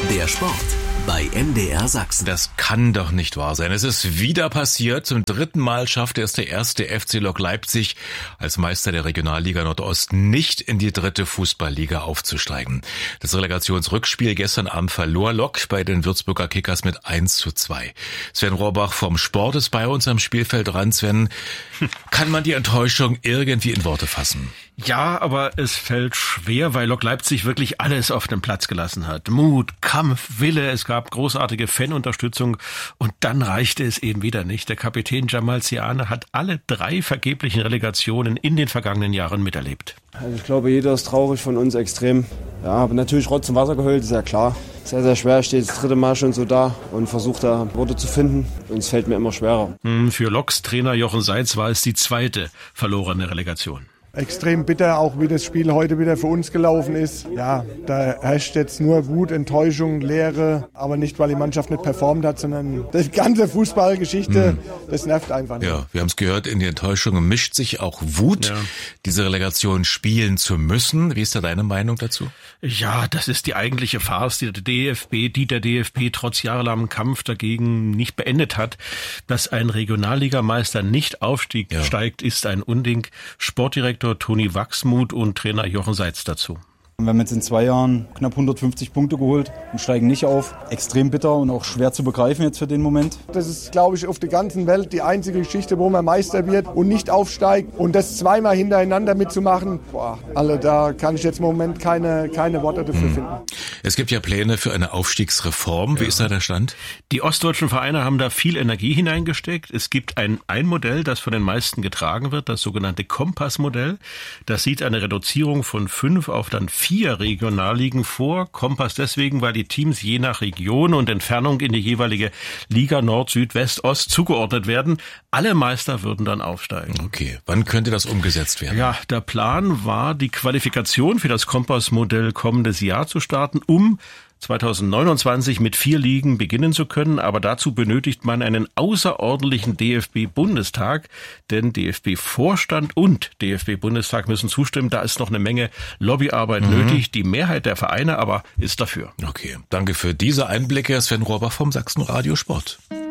Der Sport bei MDR Sachsen. Das kann doch nicht wahr sein. Es ist wieder passiert. Zum 3. Mal schaffte es der erste FC Lok Leipzig als Meister der Regionalliga Nordost nicht in die 3. Fußballliga aufzusteigen. Das Relegationsrückspiel gestern Abend verlor Lok bei den Würzburger Kickers mit 1:2. Sven Rohrbach vom Sport ist bei uns am Spielfeld dran. Sven, kann man die Enttäuschung irgendwie in Worte fassen? Ja, aber es fällt schwer, weil Lok Leipzig wirklich alles auf den Platz gelassen hat. Mut, Kampf, Wille, es gab großartige Fanunterstützung und dann reichte es eben wieder nicht. Der Kapitän Jamal Ziane hat alle 3 vergeblichen Relegationen in den vergangenen Jahren miterlebt. Also ich glaube, jeder ist traurig von uns extrem. Ja, aber natürlich Rotz und Wasser geheult, ist ja klar. Sehr, sehr schwer, steht das 3. Mal schon so da und versucht da Worte zu finden. Und es fällt mir immer schwerer. Für Loks Trainer Jochen Seitz war es die 2. verlorene Relegation. Extrem bitter, auch wie das Spiel heute wieder für uns gelaufen ist. Ja, da herrscht jetzt nur Wut, Enttäuschung, Leere, aber nicht, weil die Mannschaft nicht performt hat, sondern die ganze Fußballgeschichte, das nervt einfach nicht. Ja, wir haben es gehört, in die Enttäuschung mischt sich auch Wut, diese Relegation spielen zu müssen. Wie ist da deine Meinung dazu? Ja, das ist die eigentliche Farce, die der DFB trotz jahrelangem Kampf dagegen nicht beendet hat. Dass ein Regionalligameister nicht aufsteigt, ist ein Unding. Sportdirektor Toni Wachsmuth und Trainer Jochen Seitz dazu. Wir haben jetzt in 2 Jahren knapp 150 Punkte geholt und steigen nicht auf. Extrem bitter und auch schwer zu begreifen jetzt für den Moment. Das ist, glaube ich, auf der ganzen Welt die einzige Geschichte, wo man Meister wird und nicht aufsteigt. Und das 2-mal hintereinander mitzumachen, da kann ich jetzt im Moment keine Worte dafür finden. Es gibt ja Pläne für eine Aufstiegsreform. Wie ist da der Stand? Die ostdeutschen Vereine haben da viel Energie hineingesteckt. Es gibt ein Modell, das von den meisten getragen wird, das sogenannte Kompass-Modell. Das sieht eine Reduzierung von 5 auf dann 4 Regionalligen vor. Kompass deswegen, weil die Teams je nach Region und Entfernung in die jeweilige Liga Nord, Süd, West, Ost zugeordnet werden. Alle Meister würden dann aufsteigen. Okay, wann könnte das umgesetzt werden? Ja, der Plan war, die Qualifikation für das Kompass-Modell kommendes Jahr zu starten, um 2029 mit 4 Ligen beginnen zu können, aber dazu benötigt man einen außerordentlichen DFB-Bundestag, denn DFB-Vorstand und DFB-Bundestag müssen zustimmen. Da ist noch eine Menge Lobbyarbeit nötig. Die Mehrheit der Vereine aber ist dafür. Okay, danke für diese Einblicke, Sven Rohrbach vom Sachsen Radio Sport.